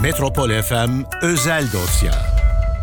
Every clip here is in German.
Metropol FM özel dosya.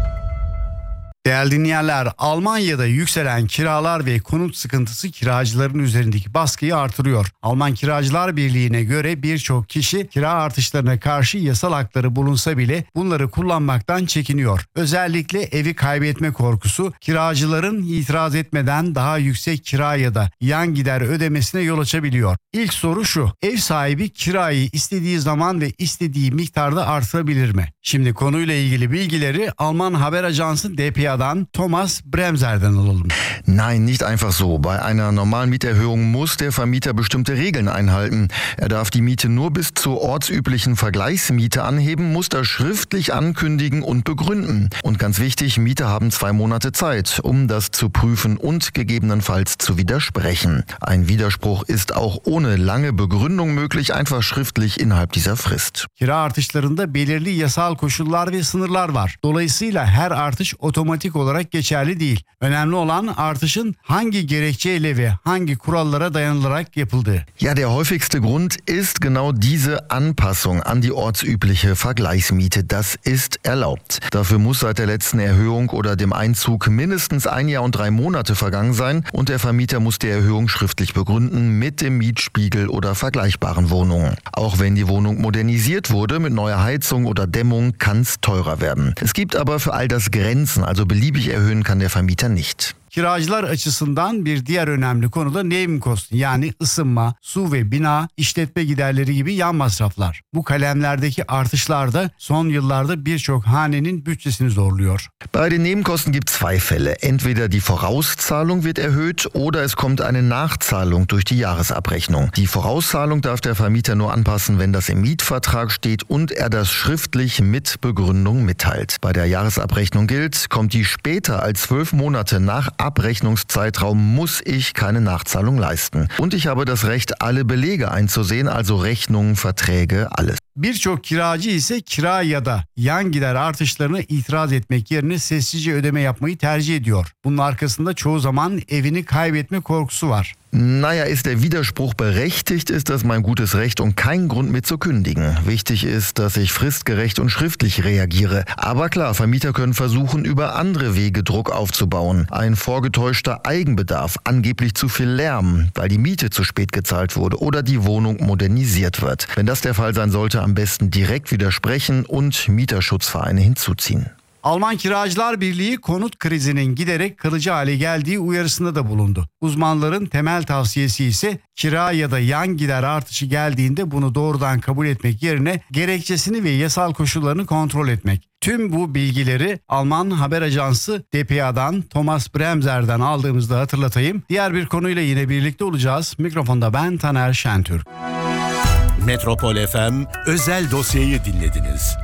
Değerli dinleyenler, Almanya'da yükselen kiralar ve konut sıkıntısı kiracıların üzerindeki baskıyı artırıyor. Alman Kiracılar Birliği'ne göre birçok kişi kira artışlarına karşı yasal hakları bulunsa bile bunları kullanmaktan çekiniyor. Özellikle evi kaybetme korkusu kiracıların itiraz etmeden daha yüksek kira ya da yan gider ödemesine yol açabiliyor. İlk soru şu: ev sahibi kirayı istediği zaman ve istediği miktarda artırabilir mi? Şimdi konuyla ilgili bilgileri Alman haber ajansı dpa'dan Thomas Bremser'den alalım. Nein, nicht einfach so. Bei einer normalen Mieterhöhung muss der Vermieter bestimmte Regeln einhalten. Er darf die Miete nur bis zur ortsüblichen Vergleichsmiete anheben, muss das schriftlich ankündigen und begründen. Und ganz wichtig, Mieter haben 2 Monate Zeit, um das zu prüfen und gegebenenfalls zu widersprechen. Ein Widerspruch ist auch ohne lange Begründung möglich, einfach schriftlich innerhalb dieser Frist. Kira artışlarında belirli yasal koşullar ve sınırlar var. Dolayısıyla her artış otomatik olarak geçerli değil. Önemli olan artışın hangi gerekçeyle ve hangi kurallara dayanılarak yapıldığı. Ja, der häufigste Grund ist genau diese Anpassung an die ortsübliche Vergleichsmiete. Das ist erlaubt. Dafür muss seit der letzten Erhöhung oder dem Einzug mindestens 1 Jahr und 3 Monate vergangen sein und der Vermieter muss die Erhöhung schriftlich begründen mit dem Mietspiegel oder vergleichbaren Wohnungen. Auch wenn die Wohnung modernisiert wurde mit neuer Heizung oder Dämmung, kann es teurer werden. Es gibt aber für all das Grenzen, also beliebig erhöhen kann der Vermieter nicht. Kiracılar açısından bir diğer önemli konu da Nebenkosten, yani ısınma, su ve bina, işletme giderleri gibi yan masraflar. Bu kalemlerdeki artışlar da son yıllarda birçok hanenin bütçesini zorluyor. Bei den Nebenkosten gibt es 2 Fälle. Entweder die Vorauszahlung wird erhöht oder es kommt eine Nachzahlung durch die Jahresabrechnung. Die Vorauszahlung darf der Vermieter nur anpassen, wenn das im Mietvertrag steht und er das schriftlich mit Begründung mitteilt. Bei der Jahresabrechnung gilt, kommt die später als 12 Monate nach Abrechnungszeitraum, muss ich keine Nachzahlung leisten. Und ich habe das Recht, alle Belege einzusehen, also Rechnungen, Verträge, alles. Birçok kiracı ise kira ya da yan gider artışlarına itiraz etmek yerine sessizce ödeme yapmayı tercih ediyor. Bunun arkasında çoğu zaman evini kaybetme korkusu var. Naja, ist der Widerspruch berechtigt, ist das mein gutes Recht und kein Grund mir zu kündigen. Wichtig ist, dass ich fristgerecht und schriftlich reagiere. Aber klar, Vermieter können versuchen, über andere Wege Druck aufzubauen. Ein vorgetäuschter Eigenbedarf, angeblich zu viel Lärm, weil die Miete zu spät gezahlt wurde oder die Wohnung modernisiert wird. Wenn das der Fall sein sollte, am besten direkt widersprechen und Mieterschutzvereine hinzuziehen. Alman Kiracılar Birliği konut krizinin giderek kalıcı hale geldiği uyarısında da bulundu. Uzmanların temel tavsiyesi ise kira ya da yan gider artışı geldiğinde bunu doğrudan kabul etmek yerine gerekçesini ve yasal koşullarını kontrol etmek. Tüm bu bilgileri Alman haber ajansı dpa'dan Thomas Bremser'den aldığımızda hatırlatayım. Diğer bir konuyla yine birlikte olacağız. Mikrofonda ben Taner Şentürk. Metropol FM özel dosyayı dinlediniz.